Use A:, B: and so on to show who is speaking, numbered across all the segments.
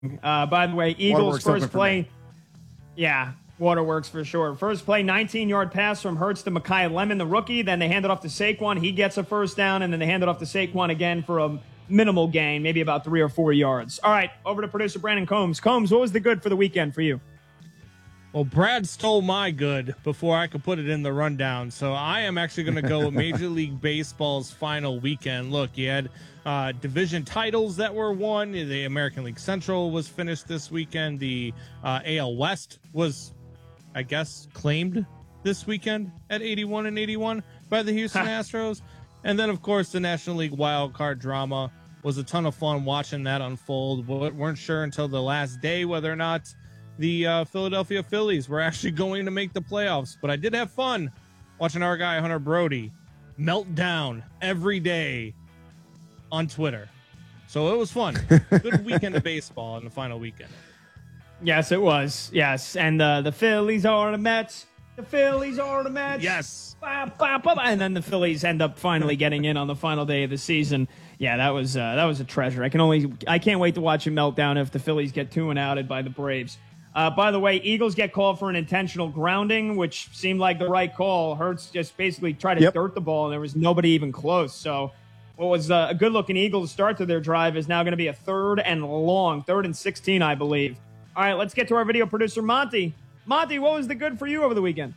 A: By the way, Eagles
B: Waterworks
A: first
B: open for
A: play.
B: me.
A: Yeah, Waterworks for sure. First play, 19-yard pass from Hurts to Mekhi Lemon, the rookie. Then they hand it off to Saquon. He gets a first down, and then they hand it off to Saquon again for a minimal gain, maybe about 3 or 4 yards. All right, over to producer Brandon Combs. Combs, what was the good for the weekend for you?
C: Well, Brad stole my good before I could put it in the rundown, so I am actually going to go with Major League Baseball's final weekend. Look, you had division titles that were won. The American League Central was finished this weekend. The AL West was, I guess, claimed this weekend at 81-81 by the Houston Astros. And then, of course, the National League wild card drama was a ton of fun watching that unfold. We weren't sure until the last day whether or not the Philadelphia Phillies were actually going to make the playoffs. But I did have fun watching our guy, Hunter Brody, melt down every day on Twitter. So it was fun. Good weekend of baseball in the final weekend.
A: Yes, it was. Yes, and the Phillies are the Mets. The Phillies are the Mets.
C: Yes.
A: And then the Phillies end up finally getting in on the final day of the season. Yeah, that was a treasure. I can't wait to watch it melt down if the Phillies get 2-outed by the Braves. By the way, Eagles get called for an intentional grounding, which seemed like the right call. Hurts just basically tried to dirt the ball, and there was nobody even close. So what was a good-looking Eagles start to their drive is now going to be a 3rd and 16, I believe. All right, let's get to our video producer, Monty. Monty, what was the good for you over the weekend?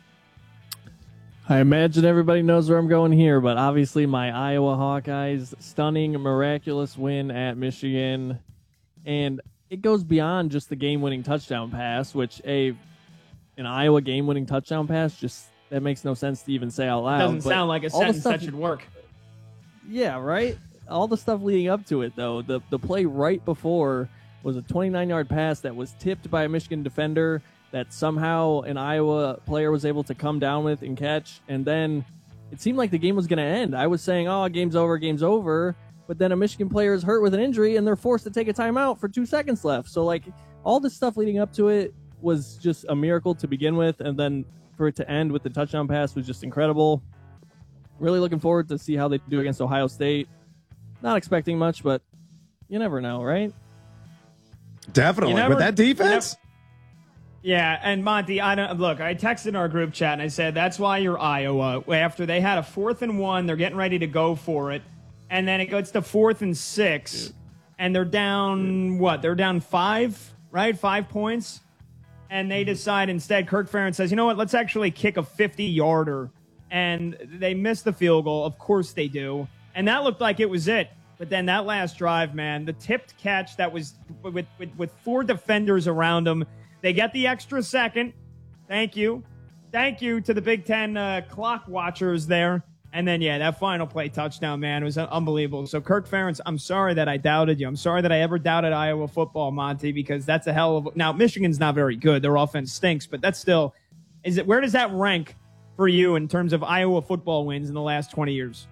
D: I imagine everybody knows where I'm going here, but obviously my Iowa Hawkeyes, stunning, miraculous win at Michigan. And it goes beyond just the game-winning touchdown pass, which an Iowa game-winning touchdown pass, just that makes no sense to even say out loud.
A: Doesn't sound like a sentence that should work.
D: Yeah, right? All the stuff leading up to it, though, the play right before was a 29-yard pass that was tipped by a Michigan defender that somehow an Iowa player was able to come down with and catch, and then it seemed like the game was going to end. I was saying, game's over, but then a Michigan player is hurt with an injury, and they're forced to take a timeout for 2 seconds left. So, all this stuff leading up to it was just a miracle to begin with, and then for it to end with the touchdown pass was just incredible. Really looking forward to see how they do against Ohio State. Not expecting much, but you never know, right?
B: Definitely. With that defense?
A: Yeah, and Monty, I texted in our group chat, and I said, that's why you're Iowa. After they had a 4th and 1, they're getting ready to go for it. And then it goes to 4th and 6, and they're down, They're down 5, right? 5 points. And they decide instead, Kirk Ferentz says, you know what, let's actually kick a 50-yarder. And they miss the field goal. Of course they do. And that looked like it was it. But then that last drive, man, the tipped catch that was with 4 defenders around them, they get the extra second. Thank you. Thank you to the Big Ten clock watchers there. And then, that final play touchdown, man, it was unbelievable. So, Kirk Ferentz, I'm sorry that I doubted you. I'm sorry that I ever doubted Iowa football, Monty, because that's a hell of – now, Michigan's not very good. Their offense stinks, but that's still – where does that rank for you in terms of Iowa football wins in the last 20 years?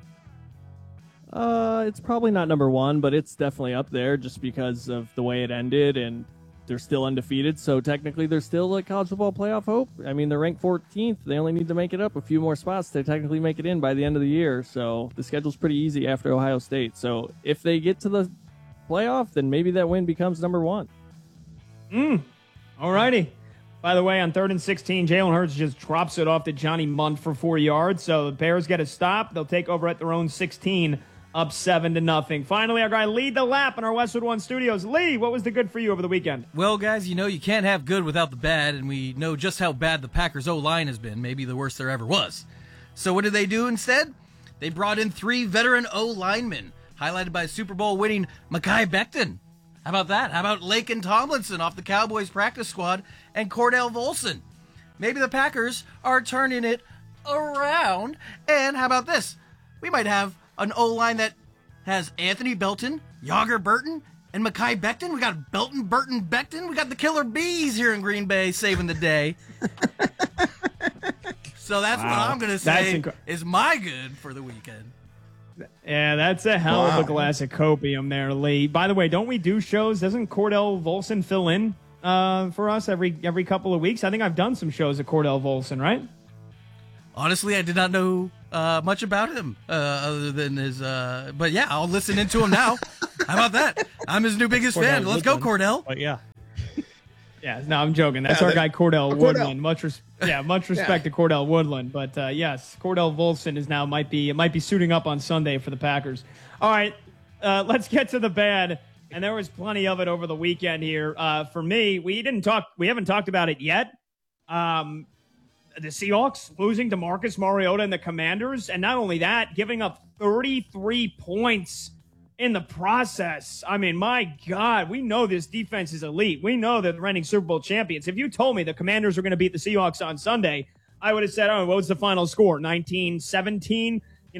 D: It's probably not number 1, but it's definitely up there just because of the way it ended, and they're still undefeated, so technically there's still a college football playoff hope. I mean, they're ranked 14th. They only need to make it up a few more spots to technically make it in by the end of the year, so the schedule's pretty easy after Ohio State. So if they get to the playoff, then maybe that win becomes number 1.
A: All righty. By the way, on 3rd and 16, Jalen Hurts just drops it off to Johnny Munt for 4 yards, so the Bears get a stop. They'll take over at their own 16, up 7-0. Finally, our guy Lee DeLapp in our Westwood One studios. Lee, what was the good for you over the weekend?
E: Well, guys, you can't have good without the bad, and we know just how bad the Packers' O-line has been, maybe the worst there ever was. So what did they do instead? They brought in 3 veteran O-linemen, highlighted by Super Bowl-winning Mekhi Becton. How about that? How about Laken Tomlinson off the Cowboys practice squad and Cordell Volson? Maybe the Packers are turning it around. And how about this? We might have an O-line that has Anthony Belton, Yager Burton, and Mekhi Becton. We got Belton, Burton, Becton. We got the Killer Bees here in Green Bay saving the day. So that's what I'm going to say is my good for the weekend.
A: Yeah, that's a hell of a glass of copium there, Lee. By the way, don't we do shows? Doesn't Cordell Volson fill in for us every couple of weeks? I think I've done some shows of Cordell Volson, right?
E: honestly, I did not know much about him other than his. But yeah, I'll listen into him now. How about that? I'm his new biggest fan. Let's go, Cordell.
C: But yeah.
A: Yeah, no, I'm joking. That's our guy Cordell Woodland. Much respect to Cordell Woodland. But yes, Cordell Volson is now might be suiting up on Sunday for the Packers. All right, let's get to the bad. And there was plenty of it over the weekend here. For me, we haven't talked about it yet. The Seahawks losing to Marcus Mariota and the Commanders, and not only that, giving up 33 points in the process. I mean, my God, we know this defense is elite. We know they're the reigning Super Bowl champions. If you told me the Commanders were going to beat the Seahawks on Sunday, I would have said, what was the final score? 19-17,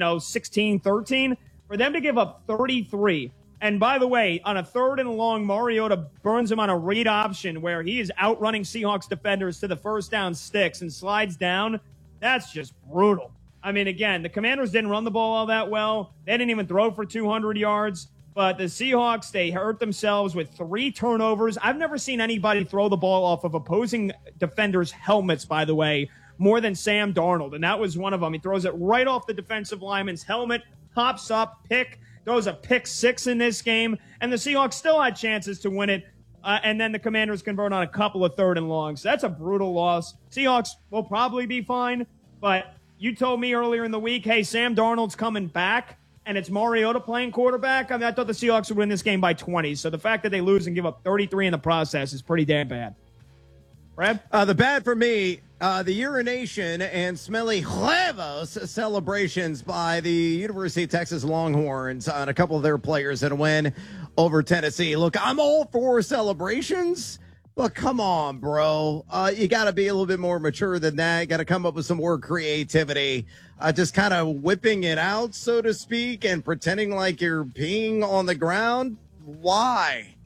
A: 16-13? For them to give up 33. And by the way, on a 3rd and long, Mariota burns him on a read option where he is outrunning Seahawks defenders to the first down sticks and slides down. That's just brutal. I mean, again, the Commanders didn't run the ball all that well. They didn't even throw for 200 yards. But the Seahawks, they hurt themselves with 3 turnovers. I've never seen anybody throw the ball off of opposing defenders' helmets, by the way, more than Sam Darnold. And that was one of them. He throws it right off the defensive lineman's helmet, pops up, throws a pick 6 in this game. And the Seahawks still had chances to win it. And then the Commanders convert on a couple of 3rd and longs. So that's a brutal loss. Seahawks will probably be fine, but you told me earlier in the week, hey, Sam Darnold's coming back, and it's Mariota playing quarterback. I mean, I thought the Seahawks would win this game by 20. So the fact that they lose and give up 33 in the process is pretty damn bad. Brad?
B: The bad for me, the urination and smelly huevos celebrations by the University of Texas Longhorns on a couple of their players in a win over Tennessee. Look, I'm all for celebrations. But come on, bro. You got to be a little bit more mature than that. You got to come up with some more creativity. Just kind of whipping it out, so to speak, and pretending like you're peeing on the ground. Why?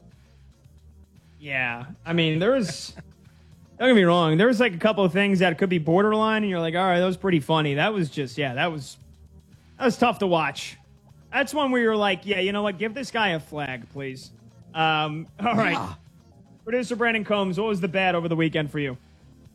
A: Yeah. I mean, don't get me wrong. There's like a couple of things that could be borderline, and you're like, all right, that was pretty funny. That was that was tough to watch. That's one where you're like, yeah, you know what? Give this guy a flag, please. All right. Yeah. Producer Brandon Combs, what was the bad over the weekend for you?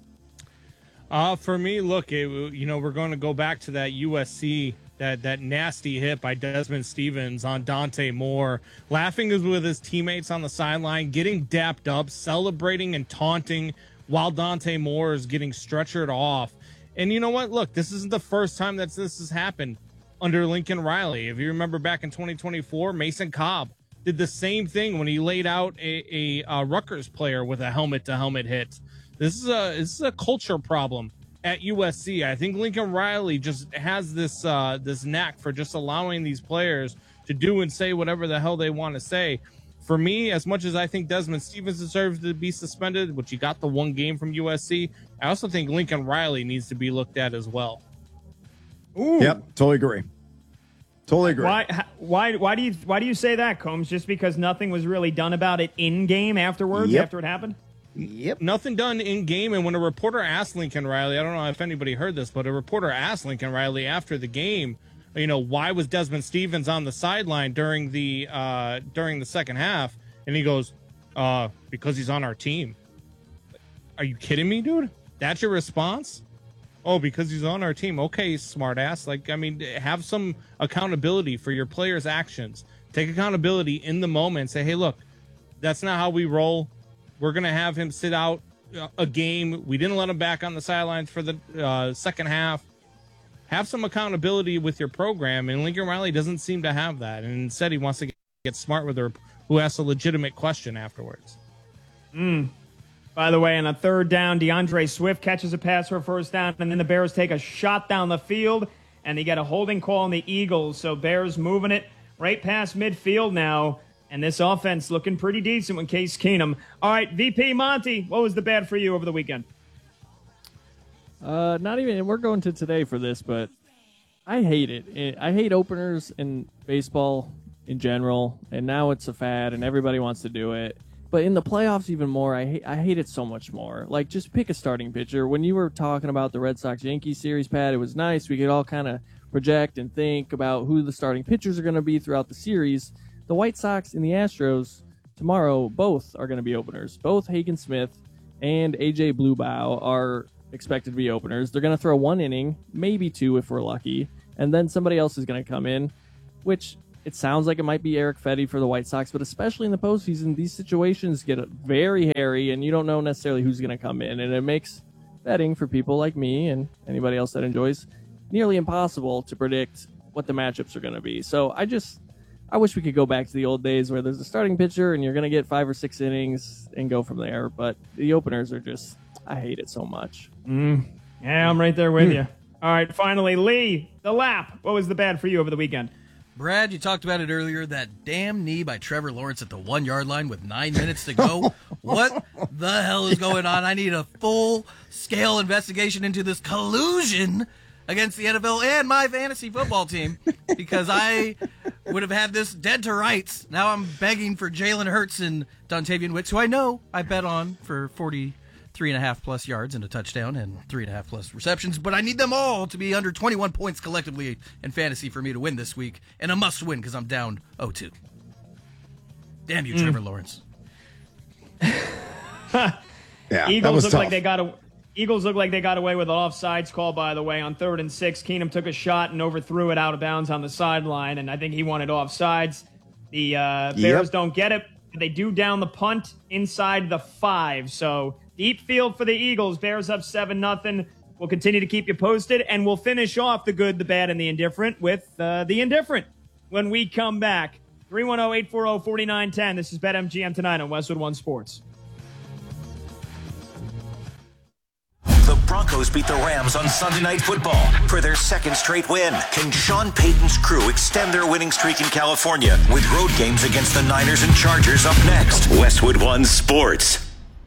C: For me, look, we're going to go back to that USC, that nasty hit by Desmond Stevens on Dante Moore, laughing with his teammates on the sideline, getting dapped up, celebrating and taunting while Dante Moore is getting stretchered off. And you know what? Look, this isn't the first time that this has happened under Lincoln Riley. If you remember back in 2024, Mason Cobb did the same thing when he laid out a Rutgers player with a helmet-to-helmet hit. This is a culture problem at USC. I think Lincoln Riley just has this knack for just allowing these players to do and say whatever the hell they want to say. For me, as much as I think Desmond Stevens deserves to be suspended, which he got the 1 game from USC, I also think Lincoln Riley needs to be looked at as well.
B: Ooh. Yep, totally agree. Totally agree.
A: Why do you say that, Combs? Just because nothing was really done about it in game afterwards, after it happened?
B: Yep.
C: Nothing done in game. And when a reporter asked Lincoln Riley, I don't know if anybody heard this, but a reporter asked Lincoln Riley after the game, why was Desmond Stevens on the sideline during the second half? And he goes, because he's on our team. Are you kidding me, dude? That's your response? Oh, because he's on our team. Okay, smartass. Have some accountability for your players' actions. Take accountability in the moment. Say, hey, look, that's not how we roll. We're going to have him sit out a game. We didn't let him back on the sidelines for the second half. Have some accountability with your program, and Lincoln Riley doesn't seem to have that. And instead, he wants to get smart with her, who asks a legitimate question afterwards.
A: By the way, on a 3rd down, DeAndre Swift catches a pass for a 1st down, and then the Bears take a shot down the field, and they get a holding call on the Eagles. So Bears moving it right past midfield now, and this offense looking pretty decent with Case Keenum. All right, VP Monty, what was the bad for you over the weekend?
D: Not even, we're going to today for this, but I hate it. I hate openers in baseball in general, and now it's a fad, and everybody wants to do it. But in the playoffs even more, I hate it so much more. Like, just pick a starting pitcher. When you were talking about the Red Sox-Yankees series, Pat, it was nice. We could all kind of project and think about who the starting pitchers are going to be throughout the series. The White Sox and the Astros tomorrow both are going to be openers. Both Hagen Smith and A.J. Bluebow are expected to be openers. They're going to throw 1 inning, maybe 2 if we're lucky, and then somebody else is going to come in, which it sounds like it might be Eric Fetty for the White Sox, but especially in the postseason, these situations get very hairy, and you don't know necessarily who's going to come in, and it makes betting for people like me and anybody else that enjoys nearly impossible to predict what the matchups are going to be. So I wish we could go back to the old days where there's a starting pitcher and you're going to get 5 or 6 innings and go from there, but the openers are just, I hate it so much.
A: Yeah, I'm right there with you. All right, finally, Lee, the lap. What was the bad for you over the weekend?
E: Brad, you talked about it earlier, that damn knee by Trevor Lawrence at the 1-yard line with 9 minutes to go. What the hell is going on? I need a full-scale investigation into this collusion against the NFL and my fantasy football team, because I would have had this dead to rights. Now I'm begging for Jalen Hurts and Dontavian Wicks, who I know I bet on for 43.5 plus yards and a touchdown and 3.5 plus receptions, but I need them all to be under 21 points collectively in fantasy for me to win this week, and a must win because I'm down 0-2. Damn you, Trevor Lawrence.
B: Yeah,
A: Eagles look like they got away with an offsides call, by the way, on 3rd and 6. Keenum took a shot and overthrew it out of bounds on the sideline, and I think he wanted offsides. The Bears don't get it. They do down the punt inside the 5. So deep field for the Eagles. Bears up 7-0. We'll continue to keep you posted, and we'll finish off the good, the bad, and the indifferent with the indifferent when we come back. 310-840-4910. This is BetMGM tonight on Westwood One Sports.
F: The Broncos beat the Rams on Sunday Night Football for their 2nd straight win. Can Sean Payton's crew extend their winning streak in California with road games against the Niners and Chargers up next? Westwood One Sports.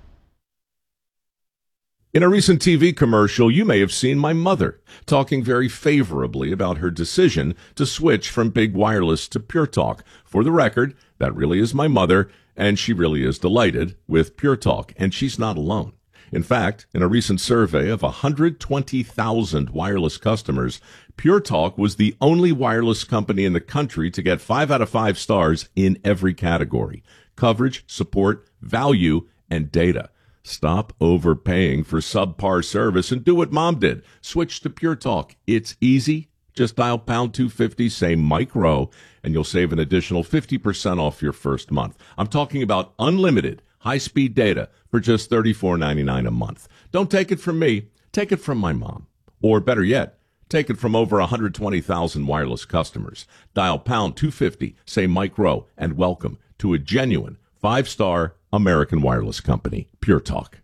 G: In a recent TV commercial, you may have seen my mother talking very favorably about her decision to switch from big wireless to Pure Talk. For the record, that really is my mother, and she really is delighted with Pure Talk, and she's not alone. In fact, in a recent survey of 120,000 wireless customers, Pure Talk was the only wireless company in the country to get 5 out of 5 stars in every category: coverage, support, value, and data. Stop overpaying for subpar service and do what Mom did. Switch to Pure Talk. It's easy. Just dial pound 250, say Mike Rowe, and you'll save an additional 50% off your first month. I'm talking about unlimited high-speed data for just $34.99 a month. Don't take it from me. Take it from my mom. Or better yet, take it from over 120,000 wireless customers. Dial pound 250, say Mike Rowe, and welcome to a genuine 5-star American wireless company, Pure Talk.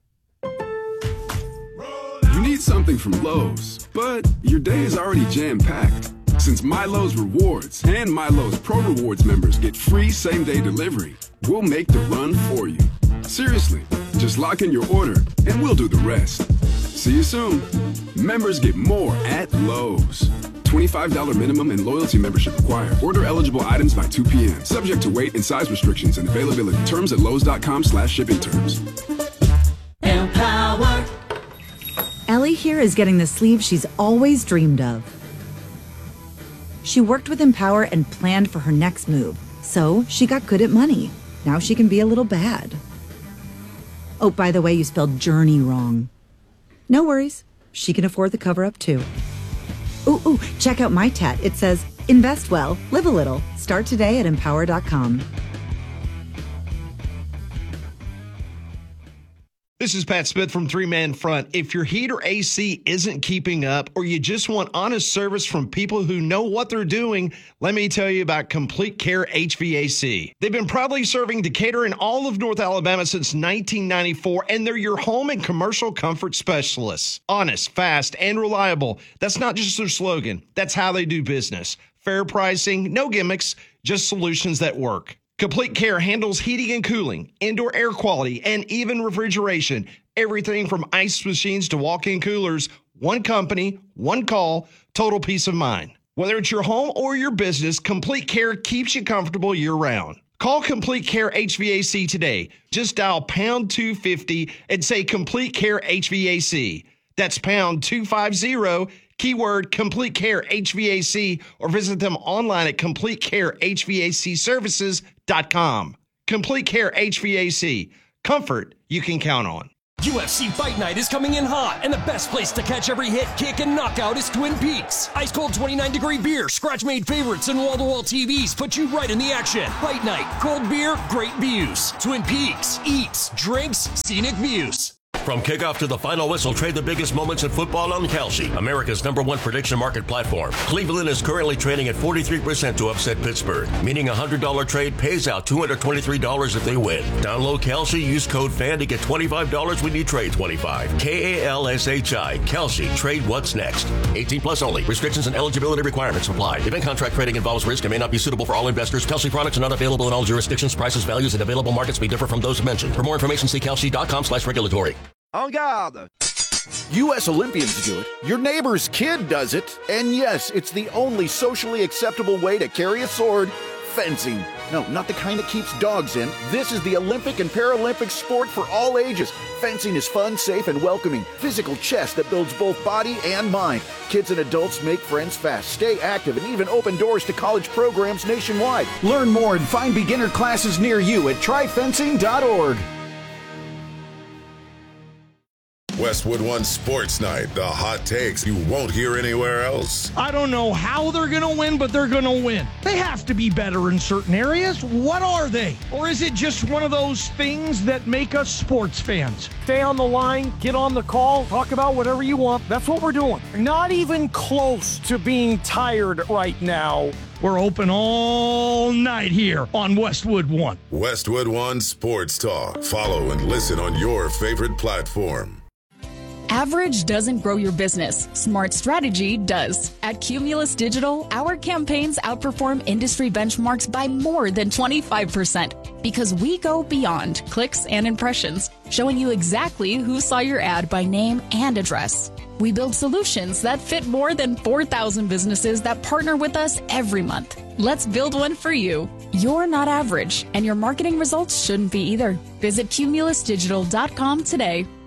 H: You need something from Lowe's, but your day is already jam-packed. Since MyLowe's Rewards and MyLowe's Pro Rewards members get free same-day delivery, we'll make the run for you. Seriously, just lock in your order and we'll do the rest. See you soon. Members get more at Lowe's. $25 minimum and loyalty membership required. Order eligible items by 2 p.m. Subject to weight and size restrictions and availability. Terms at lowes.com/shipping terms.
I: Empower. Ellie here is getting the sleeve she's always dreamed of. She worked with Empower and planned for her next move, so she got good at money. Now she can be a little bad. Oh, by the way, you spelled journey wrong. No worries. She can afford the cover-up, too. Ooh, check out my tat. It says, invest well, live a little. Start today at empower.com.
J: This is Pat Smith from Three Man Front. If your heat or AC isn't keeping up, or you just want honest service from people who know what they're doing, let me tell you about Complete Care HVAC. They've been proudly serving Decatur and all of North Alabama since 1994, and they're your home and commercial comfort specialists. Honest, fast, and reliable. That's not just their slogan. That's how they do business. Fair pricing, no gimmicks, just solutions that work. Complete Care handles heating and cooling, indoor air quality, and even refrigeration. Everything from ice machines to walk-in coolers. One company, one call, total peace of mind. Whether it's your home or your business, Complete Care keeps you comfortable year-round. Call Complete Care HVAC today. Just dial pound 250 and say Complete Care HVAC. That's pound 250, keyword Complete Care HVAC, or visit them online at CompleteCareHVACservices.com. Complete Care HVAC. Comfort you can count on.
K: UFC Fight Night is coming in hot, and the best place to catch every hit, kick, and knockout is Twin Peaks. Ice cold 29-degree beer, scratch-made favorites, and wall-to-wall TVs put you right in the action. Fight Night, cold beer, great views. Twin Peaks, eats, drinks, scenic views.
L: From kickoff to the final whistle, trade the biggest moments in football on Kalshi, America's #1 prediction market platform. Cleveland is currently trading at 43% to upset Pittsburgh, meaning a $100 trade pays out $223 if they win. Download Kalshi, use code FAN to get $25 when you trade 25. KALSHI, Kalshi, trade what's next. 18 plus only. Restrictions and eligibility requirements apply. Event contract trading involves risk and may not be suitable for all investors. Kalshi products are not available in all jurisdictions. Prices, values, and available markets may differ from those mentioned. For more information, see kalshi.com/regulatory.
M: En garde! U.S. Olympians do it. Your neighbor's kid does it. And yes, it's the only socially acceptable way to carry a sword. Fencing. No, not the kind that keeps dogs in. This is the Olympic and Paralympic sport for all ages. Fencing is fun, safe, and welcoming. Physical chess that builds both body and mind. Kids and adults make friends fast, stay active, and even open doors to college programs nationwide. Learn more and find beginner classes near you at tryfencing.org.
N: Westwood One Sports Night, the hot takes you won't hear anywhere else.
O: I don't know how they're going to win, but they're going to win. They have to be better in certain areas. What are they? Or is it just one of those things that make us sports fans? Stay on the line, get on the call, talk about whatever you want. That's what we're doing. Not even close to being tired right now. We're open all night here on Westwood One.
N: Westwood One Sports Talk. Follow and listen on your favorite platform.
P: Average doesn't grow your business. Smart strategy does. At Cumulus Digital, our campaigns outperform industry benchmarks by more than 25% because we go beyond clicks and impressions, showing you exactly who saw your ad by name and address. We build solutions that fit more than 4,000 businesses that partner with us every month. Let's build one for you. You're not average, and your marketing results shouldn't be either. Visit cumulusdigital.com today.